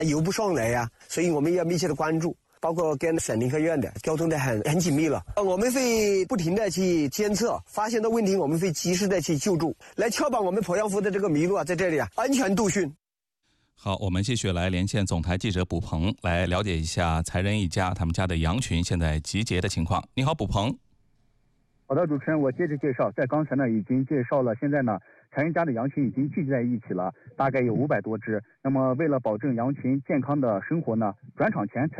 油不上来呀，所以我们要密切的关注。包括跟省林科院的交通的很紧密了，我们会不停的去监测，发现的问题我们会及时的去救助，来确保我们鄱阳湖的这个麋鹿在这里安全度汛。 好，我们继续来连线总台记者卜鹏，来了解一下才仁一家他们家的羊群现在集结的情况。你好，卜鹏。 好的，主持人，我接着介绍，在刚才呢已经介绍了，现在呢才仁家的羊群已经聚集在一起了，大概有500多只。那么为了保证羊群健康的生活呢，转场前才